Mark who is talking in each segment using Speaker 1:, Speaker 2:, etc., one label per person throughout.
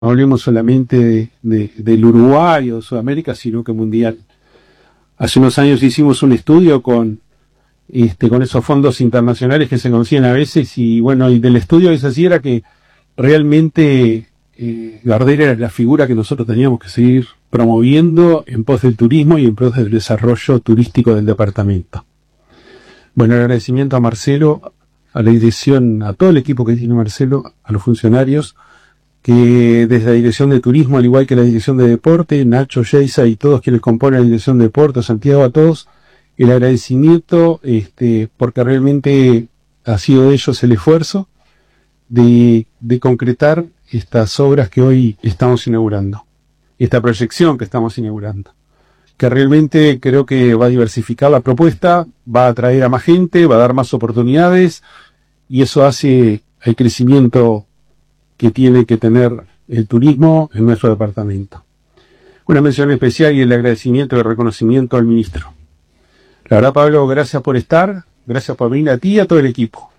Speaker 1: no hablemos solamente del Uruguay o de Sudamérica, sino que mundial. Hace unos años hicimos un estudio con esos fondos internacionales que se consiguen a veces, y bueno, y del estudio que se hacía era que realmente Gardel era la figura que nosotros teníamos que seguir promoviendo en pos del turismo y en pos del desarrollo turístico del departamento. Bueno, el agradecimiento a Marcelo, a la dirección, a todo el equipo que tiene Marcelo, a los funcionarios, que desde la dirección de turismo, al igual que la dirección de deporte, Nacho, Geisa y todos quienes componen la dirección de deporte, Santiago, a todos, el agradecimiento, porque realmente ha sido de ellos el esfuerzo de concretar estas obras que hoy estamos inaugurando, esta proyección que estamos inaugurando, que realmente creo que va a diversificar la propuesta, va a atraer a más gente, va a dar más oportunidades, y eso hace el crecimiento que tiene que tener el turismo en nuestro departamento. Una mención especial y el agradecimiento y el reconocimiento al ministro. La verdad, Pablo, gracias por estar, gracias por venir, a ti y a todo el equipo,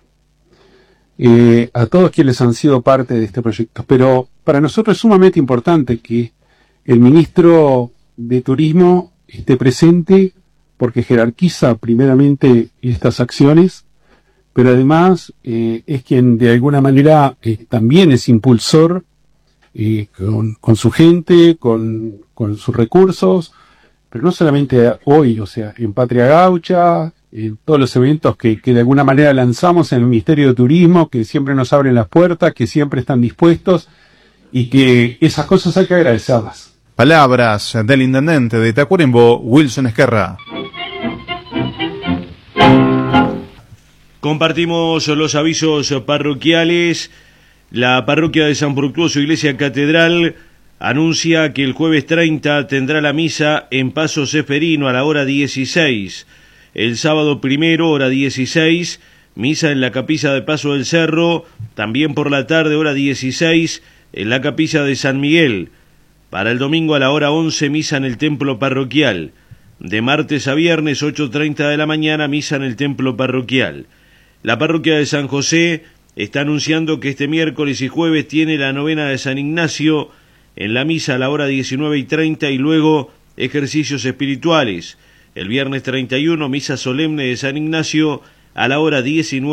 Speaker 1: a todos quienes han sido parte de este proyecto. Pero para nosotros es sumamente importante que el ministro de Turismo esté presente, porque jerarquiza primeramente estas acciones, pero además es quien de alguna manera también es impulsor con su gente, con sus recursos, pero no solamente hoy, o sea, en Patria Gaucha, en todos los eventos que de alguna manera lanzamos en el Ministerio de Turismo, que siempre nos abren las puertas, que siempre están dispuestos, y que esas cosas hay que agradecerlas.
Speaker 2: Palabras del intendente de Tacuarembó, Wilson Esquerra.
Speaker 3: Compartimos los avisos parroquiales. La parroquia de San Fructuoso, Iglesia Catedral, anuncia que el jueves 30 tendrá la misa en Paso Ceferino a la hora 16. El sábado 1, hora 16, misa en la capilla de Paso del Cerro. También por la tarde, hora 16, en la capilla de San Miguel. Para el domingo a la hora 11, misa en el templo parroquial. De martes a viernes, 8:30 de la mañana, misa en el templo parroquial. La parroquia de San José está anunciando que este miércoles y jueves tiene la novena de San Ignacio en la misa a la hora 19:30 y luego ejercicios espirituales. El viernes 31, misa solemne de San Ignacio a la hora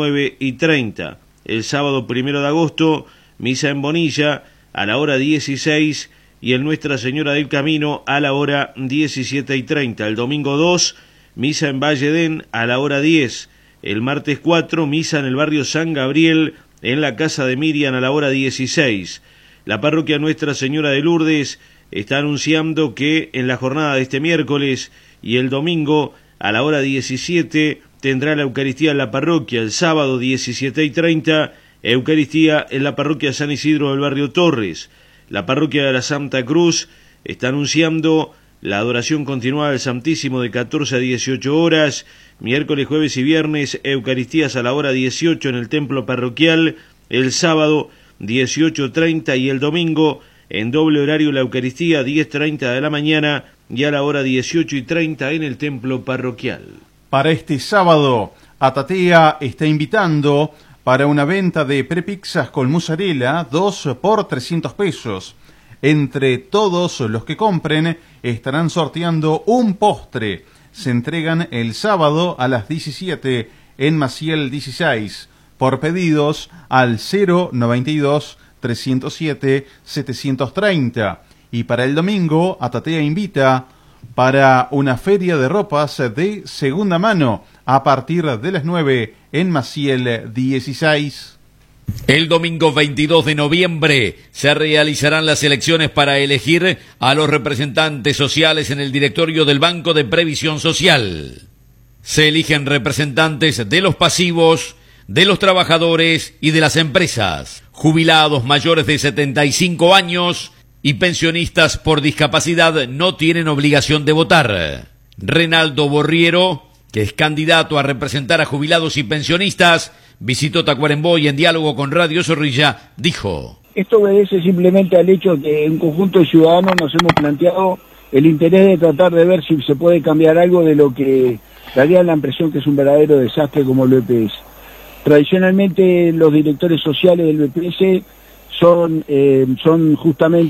Speaker 3: 19:30. El sábado 1 de agosto, misa en Bonilla a la hora 16 y en Nuestra Señora del Camino a la hora 17:30. El domingo 2, misa en Valledén a la hora 10. El martes 4, misa en el barrio San Gabriel, en la casa de Miriam a la hora 16. La parroquia Nuestra Señora de Lourdes está anunciando que en la jornada de este miércoles y el domingo a la hora 17 tendrá la Eucaristía en la parroquia. El sábado 17:30, Eucaristía en la parroquia San Isidro del barrio Torres. La parroquia de la Santa Cruz está anunciando la adoración continuada del Santísimo de 14 a 18 horas, miércoles, jueves y viernes, Eucaristías a la hora 18 en el templo parroquial, el sábado 18:30 y el domingo en doble horario la Eucaristía 10:30 de la mañana y a la hora 18:30 en el templo parroquial.
Speaker 2: Para este sábado, Atatea está invitando para una venta de prepizzas con mozzarella, 2 por 300 pesos. Entre todos los que compren estarán sorteando un postre. Se entregan el sábado a las 17 en Maciel 16 por pedidos al 092 307 730. Y para el domingo, Atatea invita para una feria de ropas de segunda mano a partir de las 9 en Maciel 16.
Speaker 4: El domingo 22 de noviembre se realizarán las elecciones para elegir a los representantes sociales en el directorio del Banco de Previsión Social. Se eligen representantes de los pasivos, de los trabajadores y de las empresas, jubilados mayores de 75 años y pensionistas por discapacidad no tienen obligación de votar. Renaldo Borriero, que es candidato a representar a jubilados y pensionistas, visitó Tacuarembó y en diálogo con Radio Zorrilla dijo:
Speaker 5: esto obedece simplemente al hecho que un conjunto de ciudadanos nos hemos planteado el interés de tratar de ver si se puede cambiar algo de lo que daría la impresión que es un verdadero desastre como el BPS. Tradicionalmente los directores sociales del BPS son justamente